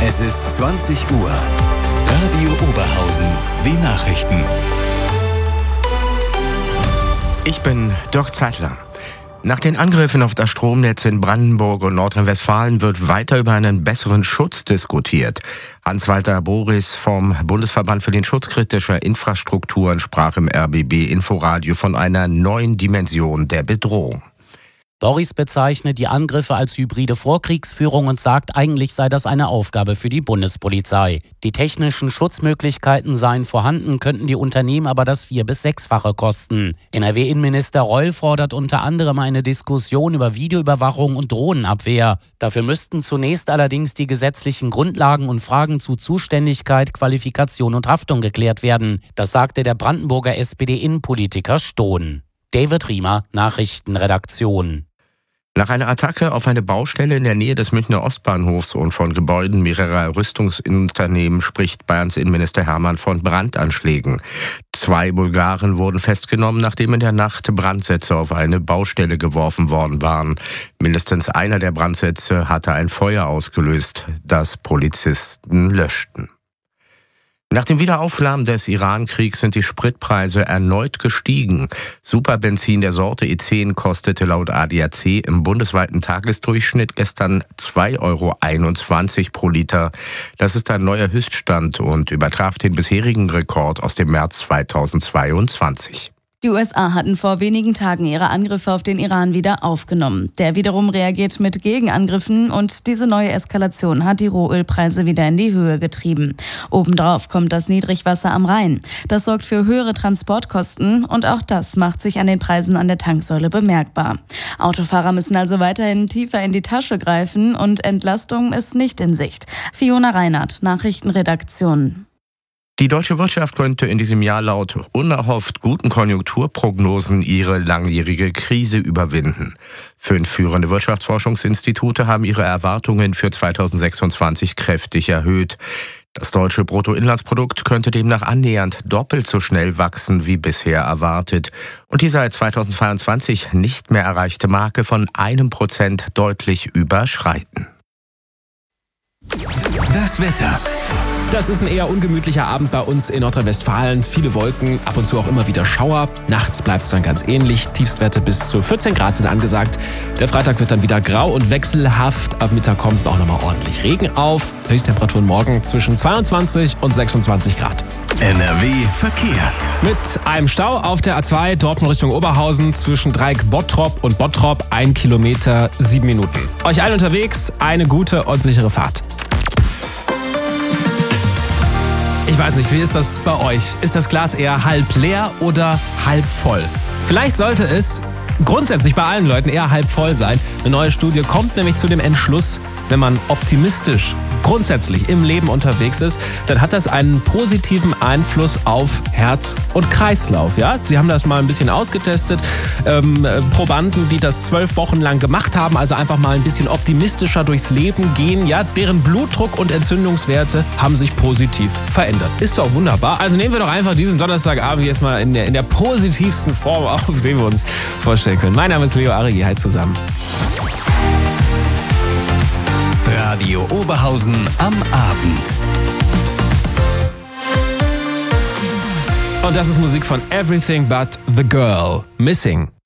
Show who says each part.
Speaker 1: Es ist 20 Uhr. Radio Oberhausen, die Nachrichten.
Speaker 2: Ich bin Dirk Zeitler. Nach den Angriffen auf das Stromnetz in Brandenburg und Nordrhein-Westfalen wird weiter über einen besseren Schutz diskutiert. Hans-Walter Boris vom Bundesverband für den Schutz kritischer Infrastrukturen sprach im RBB-Inforadio von einer neuen Dimension der Bedrohung.
Speaker 3: Boris bezeichnet die Angriffe als hybride Vorkriegsführung und sagt, eigentlich sei das eine Aufgabe für die Bundespolizei. Die technischen Schutzmöglichkeiten seien vorhanden, könnten die Unternehmen aber das 4- bis 6-fache kosten. NRW-Innenminister Reul fordert unter anderem eine Diskussion über Videoüberwachung und Drohnenabwehr. Dafür müssten zunächst allerdings die gesetzlichen Grundlagen und Fragen zu Zuständigkeit, Qualifikation und Haftung geklärt werden. Das sagte der Brandenburger SPD-Innenpolitiker Stohn. David Riemer, Nachrichtenredaktion.
Speaker 2: Nach einer Attacke auf eine Baustelle in der Nähe des Münchner Ostbahnhofs und von Gebäuden mehrerer Rüstungsunternehmen spricht Bayerns Innenminister Hermann von Brandanschlägen. 2 Bulgaren wurden festgenommen, nachdem in der Nacht Brandsätze auf eine Baustelle geworfen worden waren. Mindestens einer der Brandsätze hatte ein Feuer ausgelöst, das Polizisten löschten. Nach dem Wiederaufflammen des Iran-Kriegs sind die Spritpreise erneut gestiegen. Superbenzin der Sorte E10 kostete laut ADAC im bundesweiten Tagesdurchschnitt gestern 2,21 € pro Liter. Das ist ein neuer Höchststand und übertraf den bisherigen Rekord aus dem März 2022.
Speaker 4: Die USA hatten vor wenigen Tagen ihre Angriffe auf den Iran wieder aufgenommen. Der wiederum reagiert mit Gegenangriffen und diese neue Eskalation hat die Rohölpreise wieder in die Höhe getrieben. Obendrauf kommt das Niedrigwasser am Rhein. Das sorgt für höhere Transportkosten und auch das macht sich an den Preisen an der Tanksäule bemerkbar. Autofahrer müssen also weiterhin tiefer in die Tasche greifen und Entlastung ist nicht in Sicht. Fiona Reinhardt, Nachrichtenredaktion.
Speaker 2: Die deutsche Wirtschaft könnte in diesem Jahr laut unerhofft guten Konjunkturprognosen ihre langjährige Krise überwinden. 5 führende Wirtschaftsforschungsinstitute haben ihre Erwartungen für 2026 kräftig erhöht. Das deutsche Bruttoinlandsprodukt könnte demnach annähernd doppelt so schnell wachsen wie bisher erwartet und die seit 2022 nicht mehr erreichte Marke von 1% deutlich überschreiten.
Speaker 1: Das Wetter.
Speaker 5: Das ist ein eher ungemütlicher Abend bei uns in Nordrhein-Westfalen. Viele Wolken, ab und zu auch immer wieder Schauer. Nachts bleibt es dann ganz ähnlich. Tiefstwerte bis zu 14 Grad sind angesagt. Der Freitag wird dann wieder grau und wechselhaft. Ab Mittag kommt auch nochmal ordentlich Regen auf. Höchsttemperaturen morgen zwischen 22 und 26 Grad.
Speaker 1: NRW Verkehr.
Speaker 5: Mit einem Stau auf der A2 Dortmund Richtung Oberhausen zwischen Dreieck Bottrop und Bottrop 1 Kilometer 7 Minuten. Euch allen unterwegs eine gute und sichere Fahrt. Ich weiß nicht, wie ist das bei euch? Ist das Glas eher halb leer oder halb voll? Vielleicht sollte es grundsätzlich bei allen Leuten eher halb voll sein. Eine neue Studie kommt nämlich zu dem Entschluss, wenn man optimistisch grundsätzlich im Leben unterwegs ist, dann hat das einen positiven Einfluss auf Herz und Kreislauf. Ja? Sie haben das mal ein bisschen ausgetestet. Probanden, die das 12 Wochen lang gemacht haben, also einfach mal ein bisschen optimistischer durchs Leben gehen, ja, deren Blutdruck und Entzündungswerte haben sich positiv verändert. Ist doch wunderbar. Also nehmen wir doch einfach diesen Donnerstagabend jetzt mal in der positivsten Form auf, den wir uns vorstellen können. Mein Name ist Leo Arigi, hi zusammen.
Speaker 1: Radio Oberhausen am Abend.
Speaker 5: Und das ist Musik von Everything But The Girl, Missing.